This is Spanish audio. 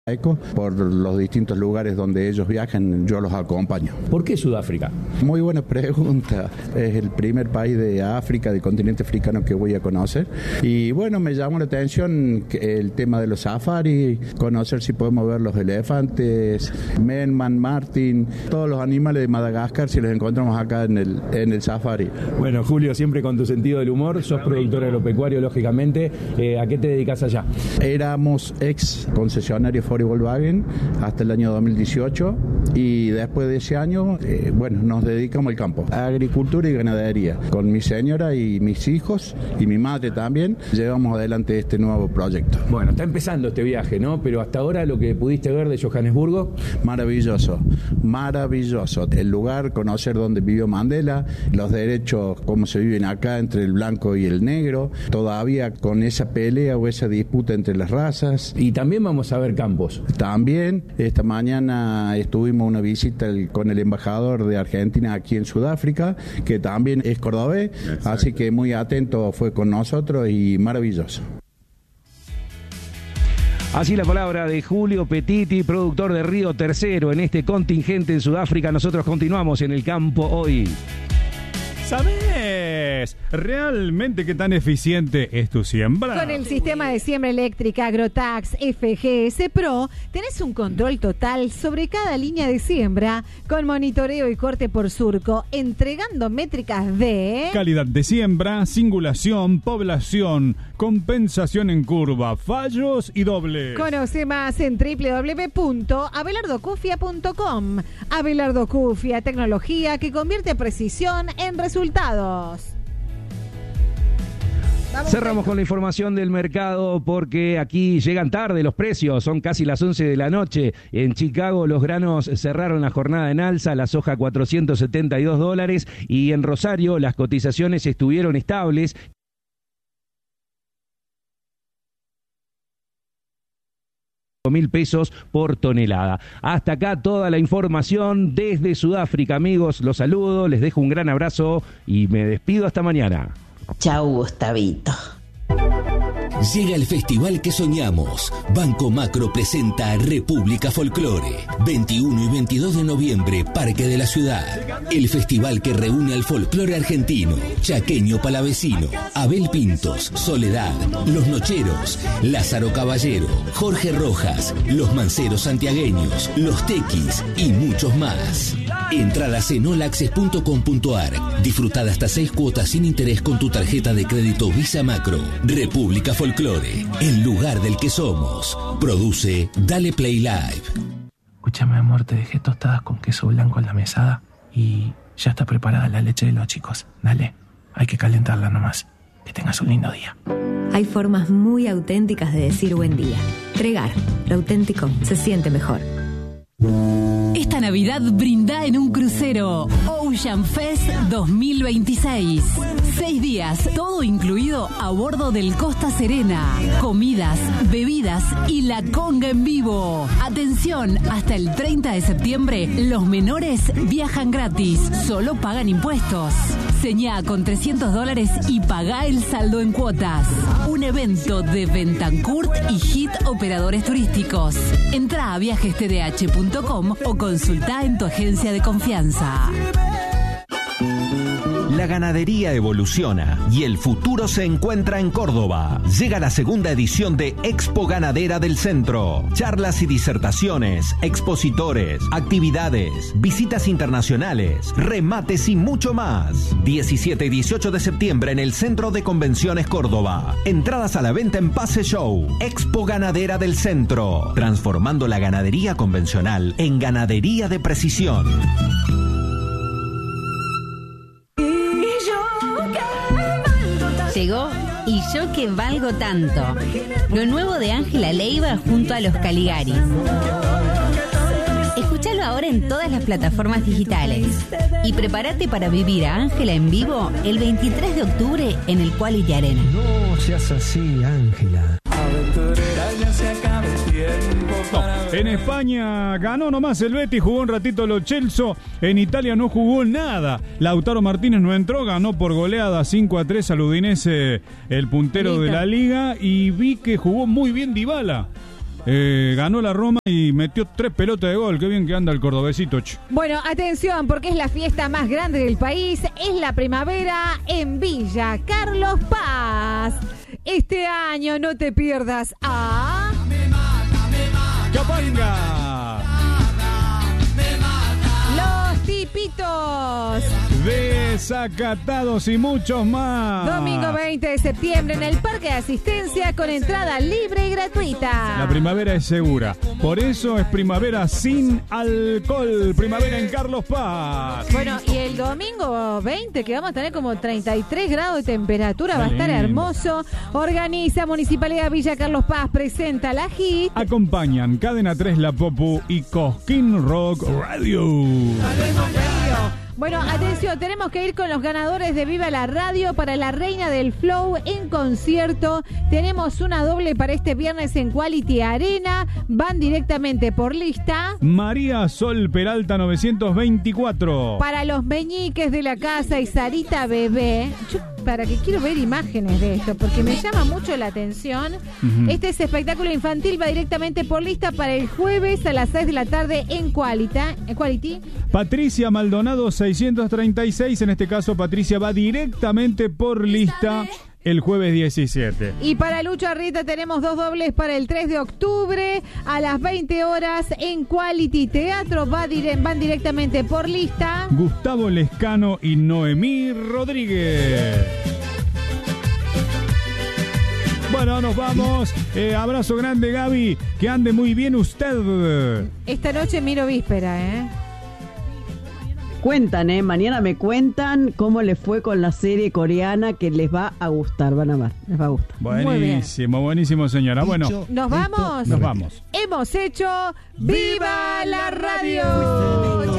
Por los distintos lugares donde ellos viajan, yo los acompaño. ¿Por qué Sudáfrica? Muy buena pregunta. Es el primer país de África, del continente africano que voy a conocer. Y bueno, me llamó la atención el tema de los safaris, conocer si podemos ver los elefantes, menman, martín, todos los animales de Madagascar, si los encontramos acá en el safari. Bueno, Julio, siempre con tu sentido del humor, sos productor agropecuario, lógicamente. ¿A qué te dedicas allá? Éramos ex concesionarios Ford y Volkswagen hasta el año 2018 y después de ese año, nos dedicamos al campo, a agricultura y ganadería. Con mi señora y mis hijos y mi madre también, llevamos adelante este nuevo proyecto. Bueno, está empezando este viaje, ¿no? Pero hasta ahora lo que pudiste ver de Johannesburgo. Maravilloso, maravilloso. El lugar, conocer dónde vivió Mandela, los derechos, cómo se viven acá entre el blanco y el negro, todavía con esa pelea o esa disputa entre las razas. Y también vamos a ver campos. También, esta mañana estuvimos una visita con el embajador de Argentina aquí en Sudáfrica, que también es cordobés, así que muy atento fue con nosotros y maravilloso. Así la palabra de Julio Petiti, productor de Río Tercero en este contingente en Sudáfrica. Nosotros continuamos en el campo hoy. ¿Sabés realmente qué tan eficiente es tu siembra? Con el sistema de siembra eléctrica Agrotax FGS Pro, tenés un control total sobre cada línea de siembra, con monitoreo y corte por surco, entregando métricas de calidad de siembra, singulación, población, compensación en curva, fallos y dobles. Conoce más en www.abelardocufia.com. Abelardo Cufia, tecnología que convierte precisión en resultados. Cerramos con la información del mercado porque aquí llegan tarde los precios, son casi las 11 de la noche. En Chicago los granos cerraron la jornada en alza, la soja $472 y en Rosario las cotizaciones estuvieron estables. $1.000 por tonelada. Hasta acá toda la información desde Sudáfrica, amigos. Los saludo, les dejo un gran abrazo y me despido hasta mañana. Chau, Gustavito. Llega el festival que soñamos. Banco Macro presenta República Folclore. 21 y 22 de noviembre, Parque de la Ciudad. El festival que reúne al folclore argentino, chaqueño palavecino, Abel Pintos, Soledad, Los Nocheros, Lázaro Caballero, Jorge Rojas, Los Manceros Santiagueños, Los Tequis y muchos más. Entradas en olaccess.com.ar. Disfruta de hasta 6 cuotas sin interés con tu tarjeta de crédito Visa Macro. República Folclore, el lugar del que somos. Produce Dale Play Live. Escúchame, amor, te dejé tostadas con queso blanco en la mesada y ya está preparada la leche de los chicos. Dale, hay que calentarla nomás. Que tengas un lindo día. Hay formas muy auténticas de decir buen día. Tregar, lo auténtico se siente mejor. Esta Navidad brinda en un crucero Ocean Fest 2026. 6 días, todo incluido a bordo del Costa Serena. Comidas, bebidas y la conga en vivo. Atención, hasta el 30 de septiembre los menores viajan gratis, solo pagan impuestos. Señá con $300 y pagá el saldo en cuotas. Un evento de Bentancourt y Hit Operadores Turísticos. Entrá a viajestdh.com o consultá en tu agencia de confianza. La ganadería evoluciona y el futuro se encuentra en Córdoba. Llega la segunda edición de Expo Ganadera del Centro. Charlas y disertaciones, expositores, actividades, visitas internacionales, remates y mucho más. 17 y 18 de septiembre en el Centro de Convenciones Córdoba. Entradas a la venta en Pase Show. Expo Ganadera del Centro. Transformando la ganadería convencional en ganadería de precisión. Llegó Y yo que valgo tanto. Lo nuevo de Ángela Leiva junto a los Caligaris. Escúchalo ahora en todas las plataformas digitales. Y prepárate para vivir a Ángela en vivo el 23 de octubre en el Quality Arena. No seas así, Ángela. En España ganó nomás el Betis, jugó un ratito Lo Celso. En Italia no jugó nada. Lautaro Martínez no entró, ganó por goleada 5-3 al Udinese, el puntero de la liga. Y vi que jugó muy bien Dybala. ganó la Roma y metió 3 pelotas de gol. Qué bien que anda el cordobesito. Bueno, atención, porque es la fiesta más grande del país. Es la primavera en Villa Carlos Paz. Este año no te pierdas a... ¡Capanga! Los Tipitos. Desacatados y muchos más. Domingo 20 de septiembre en el Parque de Asistencia con entrada libre y gratuita. La primavera es segura. Por eso es primavera sin alcohol. Primavera en Carlos Paz. Bueno, y el domingo 20, que vamos a tener como 33 grados de temperatura, va a estar hermoso. Organiza Municipalidad Villa Carlos Paz, presenta la HIT. Acompañan Cadena 3 La Popu y Cosquín Rock Radio. Bueno, atención, tenemos que ir con los ganadores de Viva la Radio para la Reina del Flow en concierto. Tenemos una doble para este viernes en Quality Arena. Van directamente por lista. María Sol Peralta 924. Para los meñiques de la casa y Sarita Bebé. Yo para que quiero ver imágenes de esto, porque me llama mucho la atención. Este es espectáculo infantil, va directamente por lista para el jueves a las 6 de la tarde en Quality. Patricia Maldonado 636, en este caso Patricia va directamente por lista el jueves 17. Y para Lucho Arrieta tenemos 2 dobles para el 3 de octubre a las 20 horas en Quality Teatro. Van directamente por lista Gustavo Lescano y Noemí Rodríguez. Bueno, nos vamos. Abrazo grande, Gaby. Que ande muy bien usted. Esta noche miro Víspera, Cuentan, mañana me cuentan cómo les fue con la serie coreana, que les va a gustar, van a ver, les va a gustar. Buenísimo, buenísimo, señora. Bueno, ¿nos vamos? Nos vamos. Hemos hecho ¡Viva la Radio!